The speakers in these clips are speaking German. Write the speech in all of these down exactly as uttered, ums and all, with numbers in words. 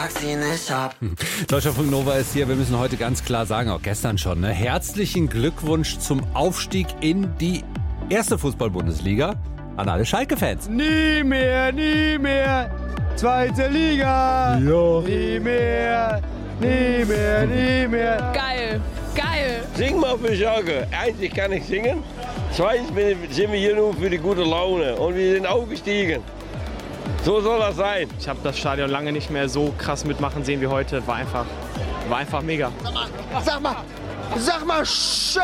Deutschlandfunk Nova ist hier. Wir müssen heute ganz klar sagen, auch gestern schon, ne? Herzlichen Glückwunsch zum Aufstieg in die erste Fußball-Bundesliga an alle Schalke-Fans. Nie mehr, nie mehr, zweite Liga. Ja. Nie mehr, nie mehr, nie mehr. Geil, geil. Sing mal für Schalke. Eins, ich kann nicht singen. Zweitens sind wir hier nur für die gute Laune und wir sind aufgestiegen. So soll das sein. Ich habe das Stadion lange nicht mehr so krass mitmachen sehen wie heute. War einfach, war einfach mega. Sag mal, sag mal, Schalke!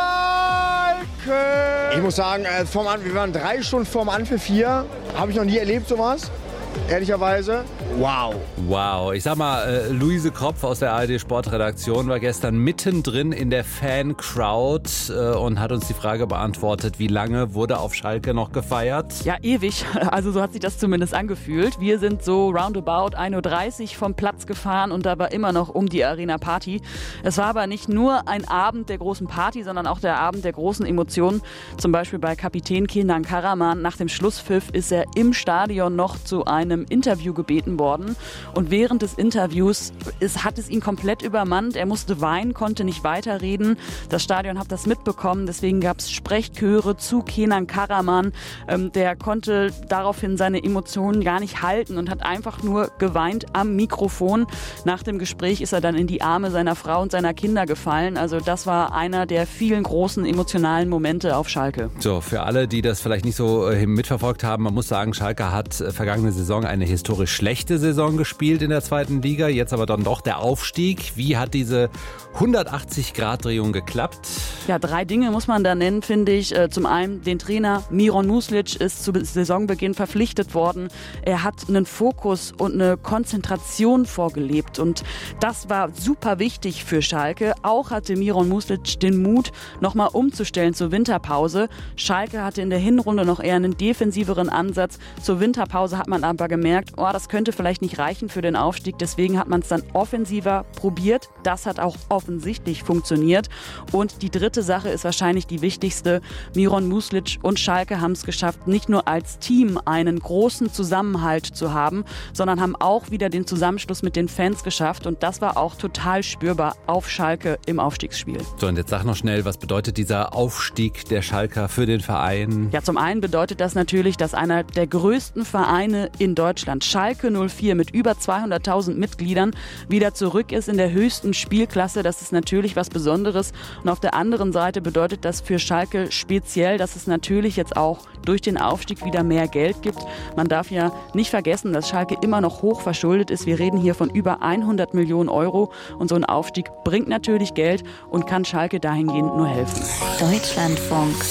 Ich muss sagen, äh, vom An wir waren drei Stunden vorm Anpfiff hier. Habe ich noch nie erlebt sowas, ehrlicherweise. Wow. Wow. Ich sag mal, äh, Luise Kropf aus der A R D Sportredaktion war gestern mittendrin in der Fan-Crowd äh, und hat uns die Frage beantwortet, wie lange wurde auf Schalke noch gefeiert? Ja, ewig. Also so hat sich das zumindest angefühlt. Wir sind so roundabout ein Uhr dreißig vom Platz gefahren und da war immer noch um die Arena Party. Es war aber nicht nur ein Abend der großen Party, sondern auch der Abend der großen Emotionen. Zum Beispiel bei Kapitän Kenan Karaman. Nach dem Schlusspfiff ist er im Stadion noch zu einem Interview gebeten worden. Und während des Interviews ist, hat es ihn komplett übermannt. Er musste weinen, konnte nicht weiterreden. Das Stadion hat das mitbekommen. Deswegen gab es Sprechchöre zu Kenan Karaman. Ähm, der konnte daraufhin seine Emotionen gar nicht halten und hat einfach nur geweint am Mikrofon. Nach dem Gespräch ist er dann in die Arme seiner Frau und seiner Kinder gefallen. Also das war einer der vielen großen emotionalen Momente auf Schalke. So, für alle, die das vielleicht nicht so äh, mitverfolgt haben, man muss sagen, Schalke hat äh, vergangene Saison eine historisch schlechte Saison gespielt in der zweiten Liga, jetzt aber dann doch der Aufstieg. Wie hat diese hundertachtzig-Grad-Drehung geklappt? Ja, drei Dinge muss man da nennen, finde ich. Zum einen den Trainer Miron Muslic ist zu Saisonbeginn verpflichtet worden. Er hat einen Fokus und eine Konzentration vorgelebt und das war super wichtig für Schalke. Auch hatte Miron Muslic den Mut, nochmal umzustellen zur Winterpause. Schalke hatte in der Hinrunde noch eher einen defensiveren Ansatz. Zur Winterpause hat man aber gemerkt, oh, das könnte vielleicht nicht reichen für den Aufstieg. Deswegen hat man es dann offensiver probiert. Das hat auch offensichtlich funktioniert. Und die dritte Sache ist wahrscheinlich die wichtigste. Miron Muslic und Schalke haben es geschafft, nicht nur als Team einen großen Zusammenhalt zu haben, sondern haben auch wieder den Zusammenschluss mit den Fans geschafft. Und das war auch total spürbar auf Schalke im Aufstiegsspiel. So, und jetzt sag noch schnell, was bedeutet dieser Aufstieg der Schalker für den Verein? Ja, zum einen bedeutet das natürlich, dass einer der größten Vereine in Deutschland, Schalke null vier mit über zweihunderttausend Mitgliedern, wieder zurück ist in der höchsten Spielklasse. Das ist natürlich was Besonderes. Und auf der anderen Seite bedeutet das für Schalke speziell, dass es natürlich jetzt auch durch den Aufstieg wieder mehr Geld gibt. Man darf ja nicht vergessen, dass Schalke immer noch hoch verschuldet ist. Wir reden hier von über hundert Millionen Euro. Und so ein Aufstieg bringt natürlich Geld und kann Schalke dahingehend nur helfen. Deutschlandfunk.